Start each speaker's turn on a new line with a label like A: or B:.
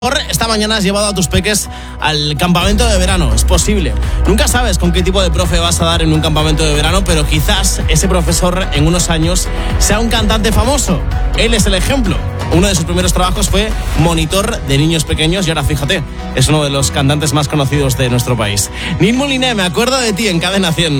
A: Esta mañana has llevado a tus peques al campamento de verano, es posible. Nunca sabes con qué tipo de profe vas a dar en un campamento de verano, pero quizás ese profesor en unos años sea un cantante famoso. Él es el ejemplo. Uno de sus primeros trabajos fue monitor de niños pequeños y ahora fíjate, es uno de los cantantes más conocidos de nuestro país. Nil Moliner, me acuerdo de ti en Cadena 100.